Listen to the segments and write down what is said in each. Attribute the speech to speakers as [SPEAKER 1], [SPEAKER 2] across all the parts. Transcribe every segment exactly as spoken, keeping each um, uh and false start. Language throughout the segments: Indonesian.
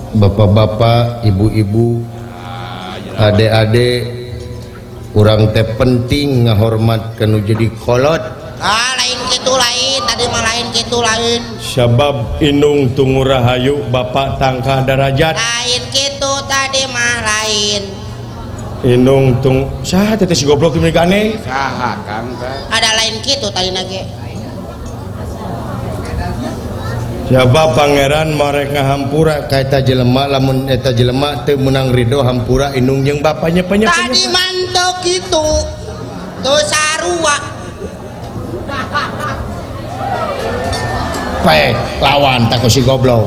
[SPEAKER 1] bapak-bapak, ibu-ibu, adik-adik, urang teh penting ngahormat kanu jadi kolot.
[SPEAKER 2] Ah, lain gitu lain, tadi mah lain gitu lain.
[SPEAKER 3] Sabab inung tungu rahayu bapak tangka derajat.
[SPEAKER 2] Lain gitu tadi mah lain.
[SPEAKER 3] Inung tung saha teh si goblok ini gane?
[SPEAKER 2] Saha Kang? Ada lain gitu tadi nage.
[SPEAKER 3] Siapa pangeran marek ngahampura
[SPEAKER 1] Ka eta jelema lamun eta jelema teu meunang ridho hampura inung jeung bapanya panya.
[SPEAKER 2] Tadi mantok gitu. Tuh sarua.
[SPEAKER 1] Pae lawan tak si goblok.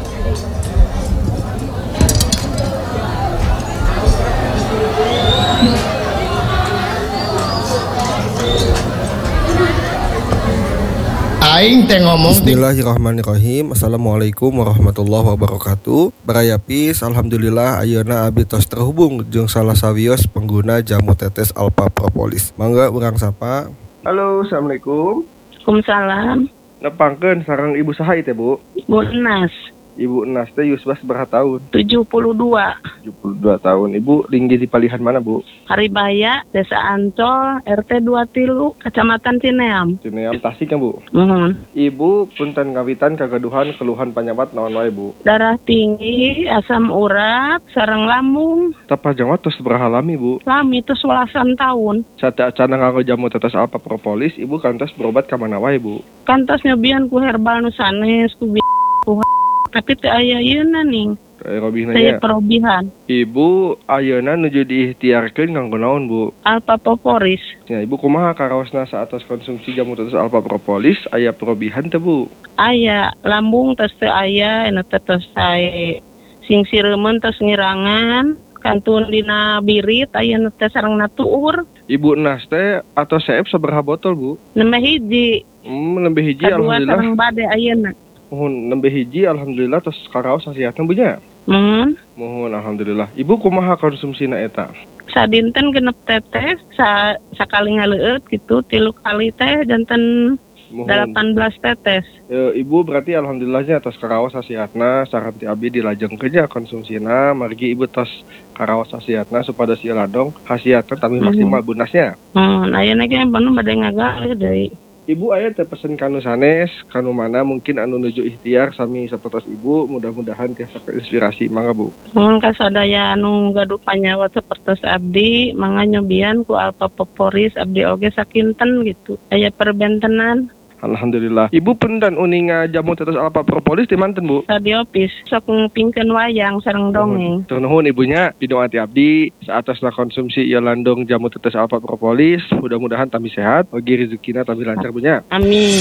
[SPEAKER 1] Aing teh ngomong.
[SPEAKER 4] Bismillahirrahmanirrahim. Assalamualaikum warahmatullahi wabarakatuh. Baraya Peace, alhamdulillah ayeuna abdi tos terhubung jeung salah sawios pengguna jamu tetes Alpha Propolis. Mangga urang sapa.
[SPEAKER 5] Halo, assalamualaikum.
[SPEAKER 6] Waalaikumsalam.
[SPEAKER 5] Nepangkeun sareng ibu saha teh, Bu?
[SPEAKER 6] Bu Enas.
[SPEAKER 5] Ibu Enas teh yusbas berapa tahun?
[SPEAKER 6] tujuh puluh dua.
[SPEAKER 5] tujuh puluh dua tahun. Ibu tinggi di palihan mana, Bu?
[SPEAKER 6] Haribaya, Desa Ancol, R T dua Tilu, Kecamatan Cineam.
[SPEAKER 5] Cineam Tasik kan, Bu?
[SPEAKER 6] Mohon.
[SPEAKER 5] Ibu punten ngawitan kagaduhan keluhan penyebab naon wae, Bu?
[SPEAKER 6] Darah tinggi, asam urat, sareng lambung.
[SPEAKER 5] Tapa jangwa tos beraha lami, Bu?
[SPEAKER 6] Lami itu selasan tahun.
[SPEAKER 5] Sate acana nganggo jamu tetes Alpha Propolis, Ibu kantos berobat ka mana wae, Bu?
[SPEAKER 6] Kantos nyobian ku herbal nu sanes, ku bi- ku tapi teu aya yeuna ning.
[SPEAKER 5] Teu robihna
[SPEAKER 6] Teu
[SPEAKER 5] nya.
[SPEAKER 6] perobihan.
[SPEAKER 5] Ibu ayeuna nuju diikhtiarkeun nganggo naon, Bu?
[SPEAKER 6] Alpha Propolis.
[SPEAKER 5] Ya, Ibu kumaha karaosna saatos konsumsi jamu tetes Alpha Propolis aya perobihan teu, Bu?
[SPEAKER 6] Aya lambung tos teu aya, anu teh tos sae sing sireumeun tos ngirangan, kantun dina birit aya nu teh sareng natuur.
[SPEAKER 5] Ibu Enas teh atau seep sabaraha botol, Bu?
[SPEAKER 6] Nembe hiji,
[SPEAKER 5] Hmm, nembe hiji
[SPEAKER 6] kadua
[SPEAKER 5] alhamdulillah.
[SPEAKER 6] sareng bade ayeuna.
[SPEAKER 5] Mohon nembe hiji alhamdulillah tos karaos hasiatna Bu nya.
[SPEAKER 6] Mohon
[SPEAKER 5] Mohon alhamdulillah. Ibu kumaha konsumsina eta?
[SPEAKER 6] sadinten genep tetes, sa sakali ngaleueut gitu, tilu kali teh janten
[SPEAKER 5] Mohon.
[SPEAKER 6] delapan belas tetes.
[SPEAKER 5] E, Ibu berarti alhamdulillahnya tos karaos hasiatna saran ti abdi dilajengkeun nya konsumsina margi Ibu tos karaos hasiatna supados ieu ladong hasiatna tapi maksimal bunasnya.
[SPEAKER 6] Mohon ayeuna ge panu bade ngagalih deui.
[SPEAKER 5] Ibu aya teh pesen kanu sanes, kanu mana mungkin anu nuju ikhtiar sami sapertos Ibu, mudah-mudahan tiasa inspirasi. Mangga, Bu.
[SPEAKER 6] Mohon kasadaya anu gaduh panyawa sapertos abdi, mangga nyobian ku Alpha Propolis abdi oge sakinten gitu. Aya perbentenan.
[SPEAKER 5] Alhamdulillah. Ibu punten uninga jamu tetes Alpha Propolis di manten, Bu?
[SPEAKER 6] Radiopis sok ngupingkeun wayang sareng dongeng.
[SPEAKER 5] Tur nuhun ibunya, pidung ati abdi saatasna konsumsi ieu landong jamu tetes Alpha Propolis, mudah-mudahan tami sehat, bagi rezekina tami lancar bunya.
[SPEAKER 6] Amin.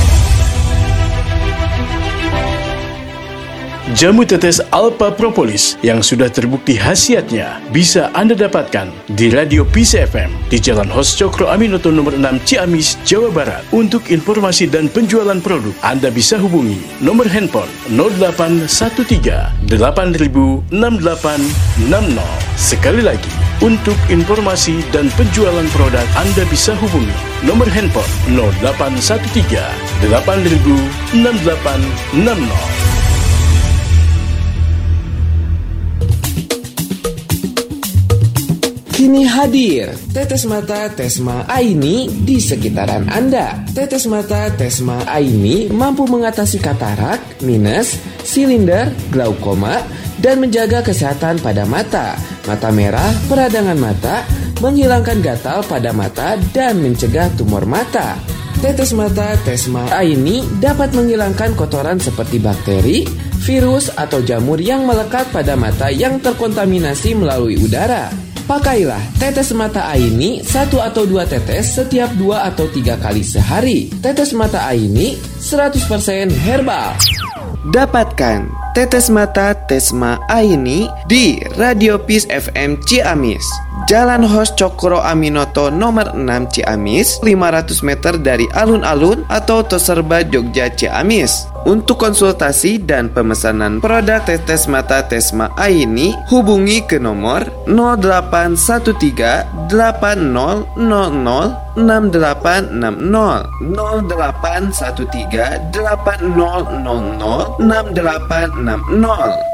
[SPEAKER 7] Jamu tetes Alpha Propolis yang sudah terbukti khasiatnya bisa Anda dapatkan di Radio Peace F M di Jalan Hos Cokro Aminoto nomor enam Ciamis, Jawa Barat. Untuk informasi dan penjualan produk, Anda bisa hubungi nomor handphone nol delapan satu tiga delapan nol enam delapan enam nol. Sekali lagi, untuk informasi dan penjualan produk, Anda bisa hubungi nomor handphone nol delapan satu tiga delapan nol enam delapan enam nol.
[SPEAKER 8] Kini hadir Tetes Mata Tesma Aini di sekitaran Anda. Tetes Mata Tesma Aini mampu mengatasi katarak, minus, silinder, glaukoma, dan menjaga kesehatan pada mata, mata merah, peradangan mata, menghilangkan gatal pada mata, dan mencegah tumor mata. Tetes Mata Tesma Aini dapat menghilangkan kotoran seperti bakteri, virus, atau jamur yang melekat pada mata yang terkontaminasi melalui udara. Pakailah tetes mata Aini satu atau dua tetes setiap dua atau tiga kali sehari. Tetes mata Aini seratus persen herbal.
[SPEAKER 9] Dapatkan tetes mata Tesma Aini di Radio Peace F M Ciamis, Jalan Hos Cokro Aminoto nomor enam Ciamis, lima ratus meter dari alun-alun atau Toserba Jogja Ciamis. Untuk konsultasi dan pemesanan produk tetes mata Tesma Aini, hubungi ke nomor nol delapan satu tiga delapan nol nol nol enam delapan enam nol nol delapan satu tiga delapan nol nol nol enam delapan enam nol.